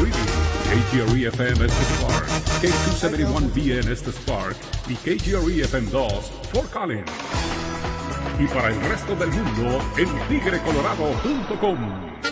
KGRE FM Estes Park, K271B en Estes Park y KGRE FM 2 Fort Collins. Y para el resto del mundo en tigrecolorado.com.